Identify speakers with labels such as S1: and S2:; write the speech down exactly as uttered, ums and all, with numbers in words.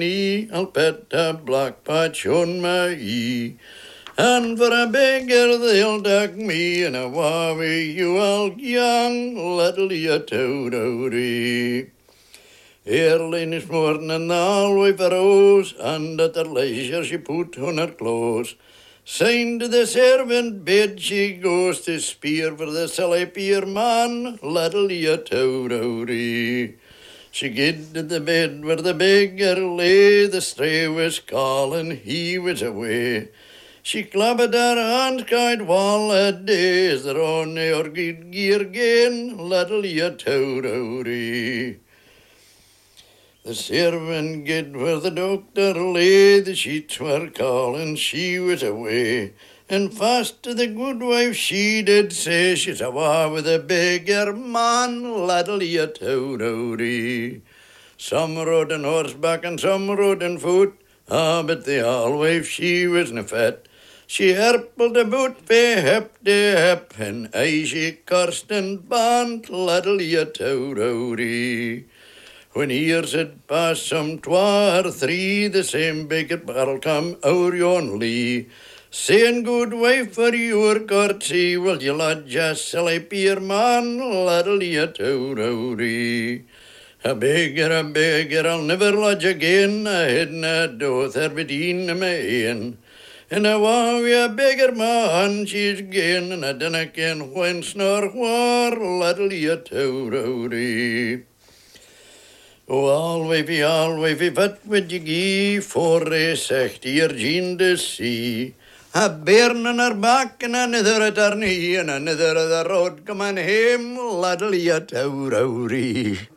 S1: knee, I'll pet a black patch on my ee. And for a beggar they'll duck me, and a wawie you all young little yatodori. Early this morning the always arose, and at her leisure she put on her clothes. Signed to the servant bed she goes to spear for the silly peer man, little yatodori. She get to the bed where the beggar lay, the stray was calling, he was away. She clapped her hands, cried, "Wall a days, they're on your good gear again, little yatodori." The servant get where the doctor lay, the sheets were calling, she was away. And fast to the good wife she did say, she's awa with a beggar man, little yatodori. Some rode on horseback and some rode on foot, ah, but the all wife she wasna fit. She herpled about fae hip to hip, and aye she cursed and banned, little yatodori. When years had passed some twa or three, the same beggar barrel come o'er yon lea, saying, "Good wife, for your courtesy, will you lodge a silly peer man, little yatodori?" A beggar, a beggar, I'll never lodge again, I hadna doth her between my ain. And I want a beggar man, she's gane, and I dinna ken whence nor where, little yatodori. Oh, all wavy, all wavy, what would you gie for a secht your jean to see? A bairn on her back and another at her knee, and another at the road coming home, little yatodori.